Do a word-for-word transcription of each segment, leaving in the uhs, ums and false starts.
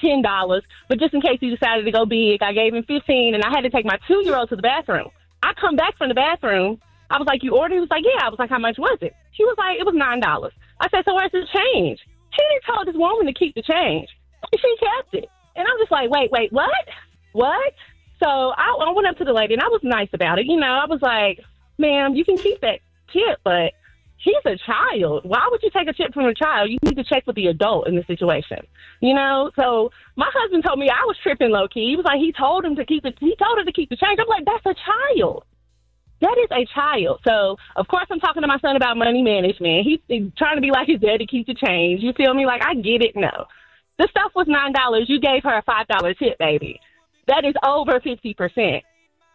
ten dollars, but just in case he decided to go big, I gave him fifteen dollars, and I had to take my two-year-old to the bathroom. I come back from the bathroom. I was like, you ordered? He was like, yeah. I was like, how much was it? He was like, it was nine dollars. I said, so where's the change? He didn't told this woman to keep the change. She kept it. And I'm just like, wait, wait, what? What? So I, I went up to the lady, and I was nice about it. You know, I was like, ma'am, you can keep that tip, but he's a child. Why would you take a tip from a child? You need to check with the adult in the situation. You know? So my husband told me I was tripping low-key. He was like, he told him to keep it. He told her to keep the change. I'm like, that's a child. That is a child. So, of course, I'm talking to my son about money management. He's, he's trying to be like his dad to keep the change. You feel me? Like, I get it. No. The stuff was nine dollars. You gave her a five dollar tip, baby. That is over fifty percent.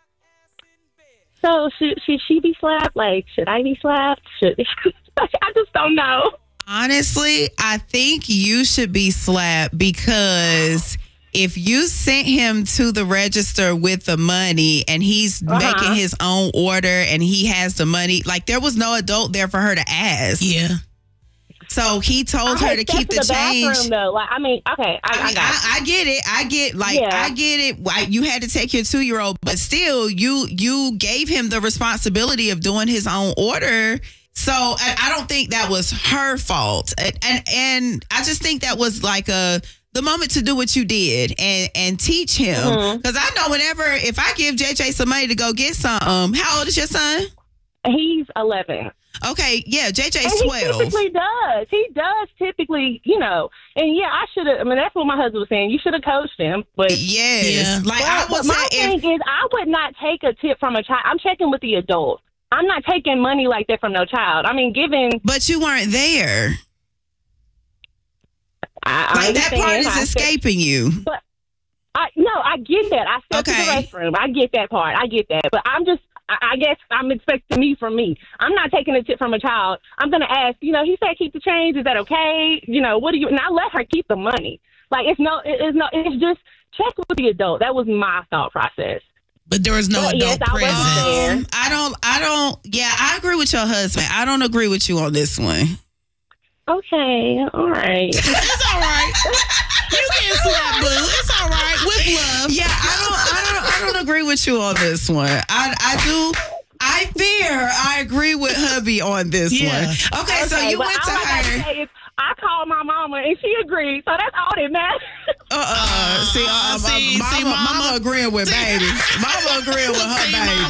So should, should she be slapped? Like, should I be slapped? Should I just don't know. Honestly, I think you should be slapped because if you sent him to the register with the money and he's uh-huh. making his own order and he has the money, like there was no adult there for her to ask. Yeah. So he told I her to keep the, the change. Bathroom, though. Like, I mean, okay, I, I, mean, I, got I, I get it. I get like yeah. I get it. Why you had to take your two year old, but still, you you gave him the responsibility of doing his own order. So I, I don't think that was her fault, and, and and I just think that was like a the moment to do what you did and and teach him because mm-hmm. I know whenever if I give J J some money to go get some, um, how old is your son? He's eleven. Okay, yeah, J J's and he twelve. He typically does. He does typically, you know. And yeah, I should have. I mean, that's what my husband was saying. You should have coached him. But yes, yeah. like but, I would but my say, thing if, is, I would not take a tip from a child. I'm checking with the adult. I'm not taking money like that from no child. I mean, giving. But you weren't there. I, like I that part is I escaping said, you. But I no, I get that. I stepped okay. to the restroom. I get that part. I get that. But I'm just. I guess I'm expecting me from me. I'm not taking a tip from a child. I'm going to ask, you know, he said keep the change. Is that okay? You know, what do you, and I let her keep the money. Like, it's no, it's no, it's just check with the adult. That was my thought process. But there was no but adult yes, presence. Um, I don't, I don't, yeah, I agree with your husband. I don't agree with you on this one. Okay, all right. It's all right. You can slap, boo. It's all right. With love. Yeah, I don't, I don't, I don't agree with you on this one. I, I do. I fear I agree with hubby on this yeah. one. Okay, okay, so you went to her. I called my mama and she agreed, so that's all that matters. Uh uh. See, uh, see, mama, see, mama, mama, mama agreeing with see, baby. Mama agreeing with her see, baby.